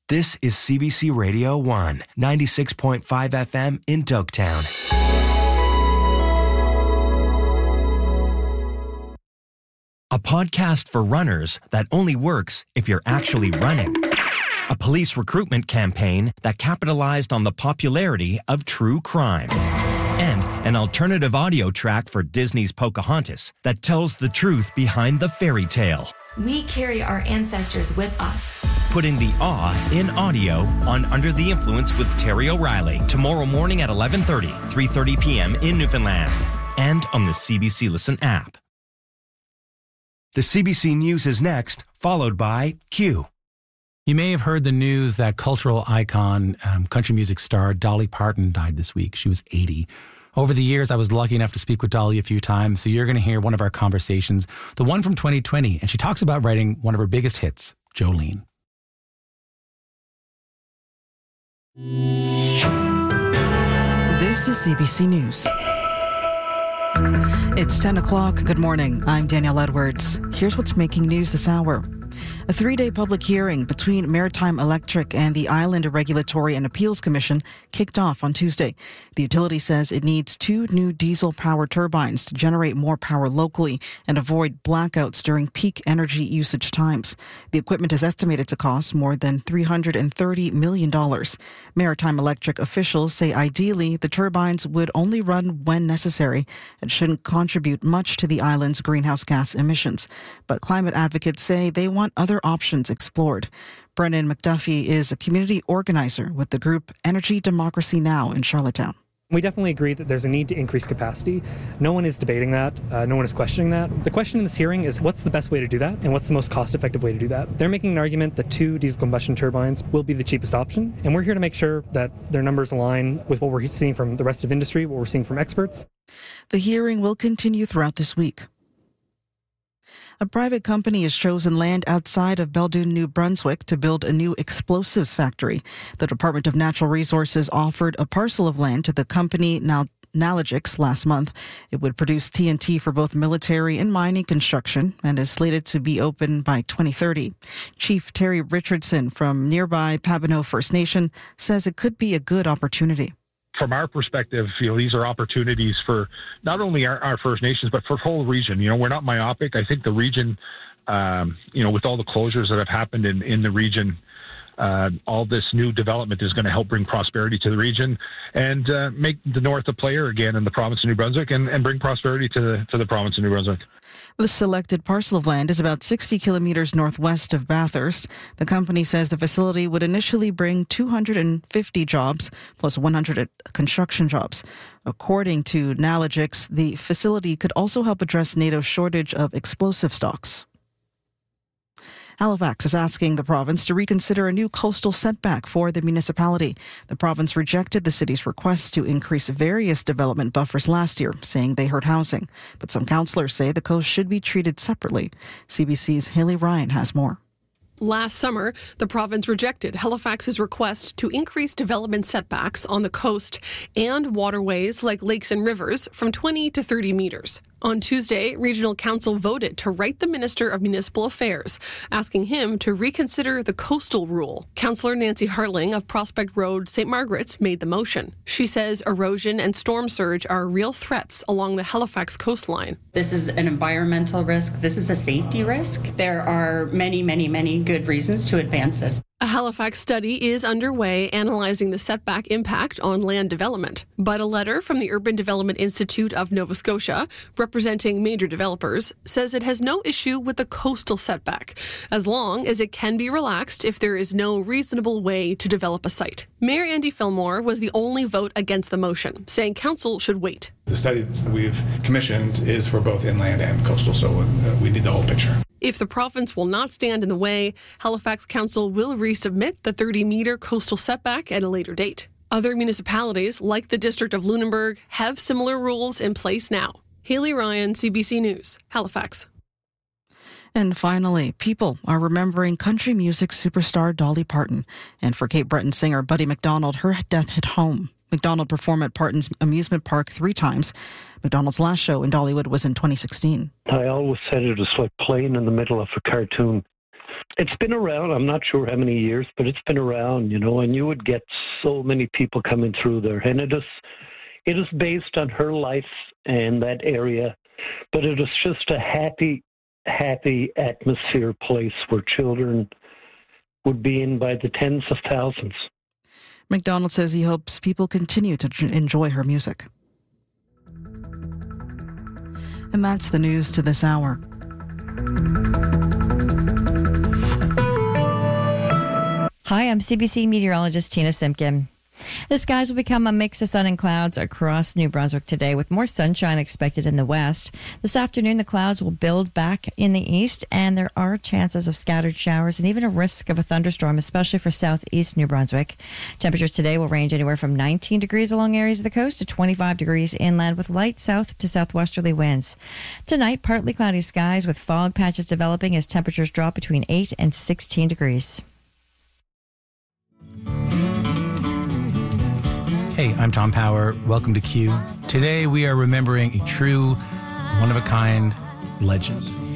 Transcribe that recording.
This is CBC Radio 1, 96.5 FM in Dogtown. A podcast for runners that only works if you're actually running. A police recruitment campaign that capitalized on the popularity of true crime. And an alternative audio track for Disney's Pocahontas that tells the truth behind the fairy tale. We carry our ancestors with us. Putting the awe in audio on Under the Influence with Terry O'Reilly tomorrow morning at 11:30, 3:30 p.m. in Newfoundland and on the CBC Listen app. The CBC News is next, followed by Q. You may have heard the news that cultural icon, country music star Dolly Parton died this week. She was 80. Over the years, I was lucky enough to speak with Dolly a few times, so you're going to hear one of our conversations, the one from 2020, and she talks about writing one of her biggest hits, Jolene. This is CBC News. It's 10 o'clock. Good morning. I'm Danielle Edwards. Here's what's making news this hour. A 3-day public hearing between Maritime Electric and the Island Regulatory and Appeals Commission kicked off on Tuesday. The utility says it needs 2 new diesel-powered turbines to generate more power locally and avoid blackouts during peak energy usage times. The equipment is estimated to cost more than $330 million. Maritime Electric officials say ideally the turbines would only run when necessary and shouldn't contribute much to the island's greenhouse gas emissions. But climate advocates say they want other options explored. Brennan McDuffie is a community organizer with the group Energy Democracy Now! In Charlottetown. We definitely agree that there's a need to increase capacity. No one is debating that. No one is questioning that. The question in this hearing is what's the best way to do that and what's the most cost-effective way to do that? They're making an argument that 2 diesel combustion turbines will be the cheapest option, and we're here to make sure that their numbers align with what we're seeing from the rest of industry, what we're seeing from experts. The hearing will continue throughout this week. A private company has chosen land outside of Belledune, New Brunswick to build a new explosives factory. The Department of Natural Resources offered a parcel of land to the company Nalogix last month. It would produce TNT for both military and mining construction and is slated to be open by 2030. Chief Terry Richardson from nearby Pabineau First Nation says it could be a good opportunity. From our perspective, these are opportunities for not only our First Nations, but for the whole region. We're not myopic. I think the region, with all the closures that have happened in the region, all this new development is going to help bring prosperity to the region and make the North a player again in the province of New Brunswick and bring prosperity to the province of New Brunswick. The selected parcel of land is about 60 kilometers northwest of Bathurst. The company says the facility would initially bring 250 jobs plus 100 construction jobs. According to Nalogix, the facility could also help address NATO's shortage of explosive stocks. Halifax is asking the province to reconsider a new coastal setback for the municipality. The province rejected the city's request to increase various development buffers last year, saying they hurt housing. But some councillors say the coast should be treated separately. CBC's Haley Ryan has more. Last summer, the province rejected Halifax's request to increase development setbacks on the coast and waterways like lakes and rivers from 20 to 30 meters. On Tuesday, Regional Council voted to write the Minister of Municipal Affairs, asking him to reconsider the coastal rule. Councillor Nancy Hartling of Prospect Road, St. Margaret's, made the motion. She says erosion and storm surge are real threats along the Halifax coastline. This is an environmental risk. This is a safety risk. There are many, many, many good reasons to advance this. A Halifax study is underway analyzing the setback impact on land development. But a letter from the Urban Development Institute of Nova Scotia, representing major developers, says it has no issue with the coastal setback, as long as it can be relaxed if there is no reasonable way to develop a site. Mayor Andy Fillmore was the only vote against the motion, saying council should wait. The study that we've commissioned is for both inland and coastal, so we need the whole picture. If the province will not stand in the way, Halifax Council will resubmit the 30-metre coastal setback at a later date. Other municipalities, like the District of Lunenburg, have similar rules in place now. Haley Ryan, CBC News, Halifax. And finally, people are remembering country music superstar Dolly Parton. And for Cape Breton singer Buddy McDonald, her death hit home. McDonald performed at Parton's amusement park 3 times. McDonald's last show in Dollywood was in 2016. I always said it was like playing in the middle of a cartoon. It's been around. I'm not sure how many years, but it's been around, and you would get so many people coming through there. And it is based on her life and that area, but it is just a happy atmosphere place where children would be in by the tens of thousands. McDonald says he hopes people continue to enjoy her music. And that's the news to this hour. Hi, I'm CBC meteorologist Tina Simpkin. The skies will become a mix of sun and clouds across New Brunswick today, with more sunshine expected in the west. This afternoon, the clouds will build back in the east, and there are chances of scattered showers and even a risk of a thunderstorm, especially for southeast New Brunswick. Temperatures today will range anywhere from 19 degrees along areas of the coast to 25 degrees inland, with light south to southwesterly winds. Tonight, partly cloudy skies with fog patches developing as temperatures drop between 8 and 16 degrees. Hey, I'm Tom Power. Welcome to Q. Today we are remembering a true, one-of-a-kind legend.